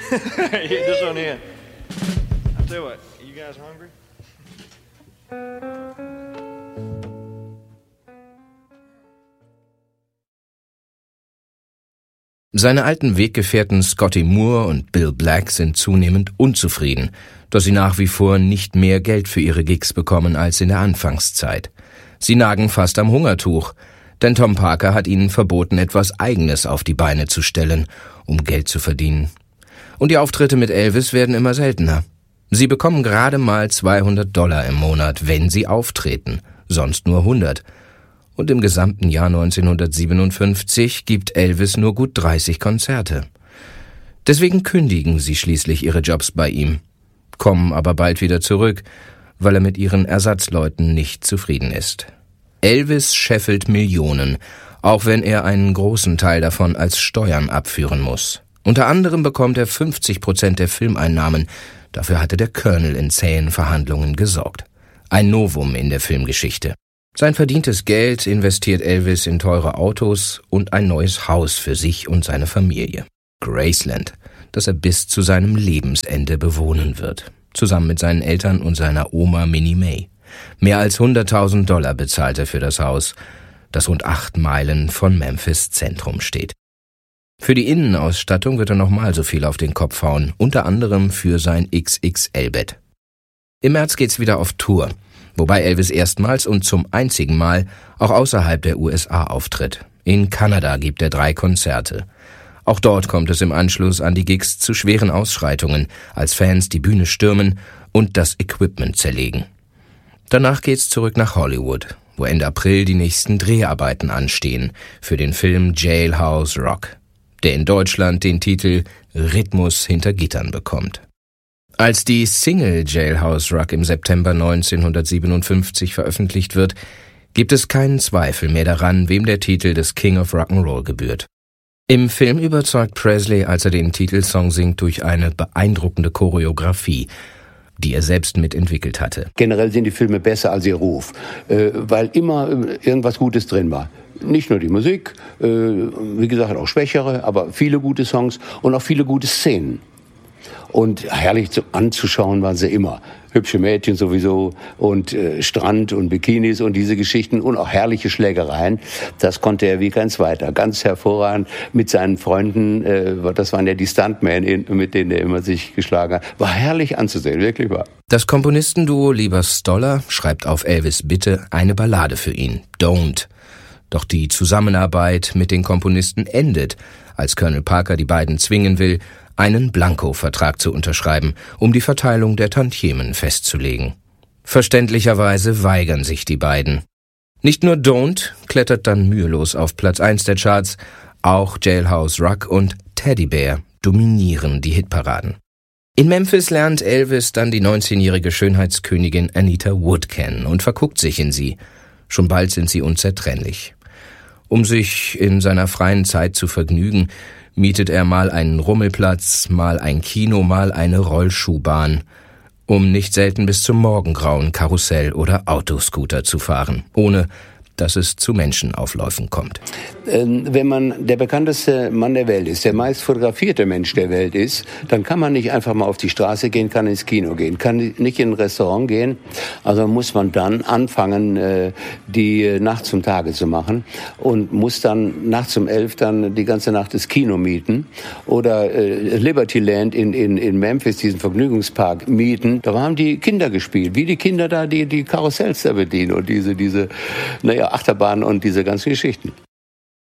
Eat this one in. I'll tell you what, you guys hungry? Seine alten Weggefährten Scotty Moore und Bill Black sind zunehmend unzufrieden, dass sie nach wie vor nicht mehr Geld für ihre Gigs bekommen als in der Anfangszeit. Sie nagen fast am Hungertuch, denn Tom Parker hat ihnen verboten, etwas Eigenes auf die Beine zu stellen, um Geld zu verdienen. Und die Auftritte mit Elvis werden immer seltener. Sie bekommen gerade mal $200 im Monat, wenn sie auftreten, sonst nur 100. Und im gesamten Jahr 1957 gibt Elvis nur gut 30 Konzerte. Deswegen kündigen sie schließlich ihre Jobs bei ihm, kommen aber bald wieder zurück, weil er mit ihren Ersatzleuten nicht zufrieden ist. Elvis scheffelt Millionen, auch wenn er einen großen Teil davon als Steuern abführen muss. Unter anderem bekommt er 50% der Filmeinnahmen. Dafür hatte der Colonel in zähen Verhandlungen gesorgt. Ein Novum in der Filmgeschichte. Sein verdientes Geld investiert Elvis in teure Autos und ein neues Haus für sich und seine Familie. Graceland, das er bis zu seinem Lebensende bewohnen wird. Zusammen mit seinen Eltern und seiner Oma Minnie May. Mehr als $100.000 bezahlt er für das Haus, das rund 8 Meilen von Memphis Zentrum steht. Für die Innenausstattung wird er nochmal so viel auf den Kopf hauen, unter anderem für sein XXL-Bett. Im März geht's wieder auf Tour, wobei Elvis erstmals und zum einzigen Mal auch außerhalb der USA auftritt. In Kanada gibt er 3 Konzerte. Auch dort kommt es im Anschluss an die Gigs zu schweren Ausschreitungen, als Fans die Bühne stürmen und das Equipment zerlegen. Danach geht's zurück nach Hollywood, wo Ende April die nächsten Dreharbeiten anstehen für den Film Jailhouse Rock, der in Deutschland den Titel Rhythmus hinter Gittern bekommt. Als die Single Jailhouse Rock im September 1957 veröffentlicht wird, gibt es keinen Zweifel mehr daran, wem der Titel des King of Rock'n'Roll gebührt. Im Film überzeugt Presley, als er den Titelsong singt, durch eine beeindruckende Choreografie, die er selbst mitentwickelt hatte. Generell sind die Filme besser als ihr Ruf, weil immer irgendwas Gutes drin war. Nicht nur die Musik, wie gesagt auch schwächere, aber viele gute Songs und auch viele gute Szenen. Und herrlich anzuschauen waren sie immer. Hübsche Mädchen sowieso und Strand und Bikinis und diese Geschichten und auch herrliche Schlägereien. Das konnte er wie kein Zweiter. Ganz hervorragend mit seinen Freunden, das waren ja die Stuntmen, mit denen er immer sich geschlagen hat. War herrlich anzusehen, wirklich wahr. Das Komponistenduo Lieber Stoller schreibt auf Elvis' Bitte eine Ballade für ihn, Don't. Doch die Zusammenarbeit mit den Komponisten endet, als Colonel Parker die beiden zwingen will, einen Blanko-Vertrag zu unterschreiben, um die Verteilung der Tantiemen festzulegen. Verständlicherweise weigern sich die beiden. Nicht nur Don't klettert dann mühelos auf Platz 1 der Charts, auch Jailhouse Rock und Teddy Bear dominieren die Hitparaden. In Memphis lernt Elvis dann die 19-jährige Schönheitskönigin Anita Wood kennen und verguckt sich in sie. Schon bald sind sie unzertrennlich. Um sich in seiner freien Zeit zu vergnügen, mietet er mal einen Rummelplatz, mal ein Kino, mal eine Rollschuhbahn, um nicht selten bis zum Morgengrauen Karussell oder Autoscooter zu fahren, ohne dass es zu Menschenaufläufen kommt. Wenn man der bekannteste Mann der Welt ist, der meist fotografierte Mensch der Welt ist, dann kann man nicht einfach mal auf die Straße gehen, kann ins Kino gehen, kann nicht in ein Restaurant gehen. Also muss man dann anfangen, die Nacht zum Tage zu machen und muss dann nachts um 11 dann die ganze Nacht das Kino mieten oder Libertyland in Memphis, diesen Vergnügungspark, mieten. Da haben die Kinder gespielt, wie die Kinder da die Karussells da bedienen und diese Achterbahn und diese ganzen Geschichten.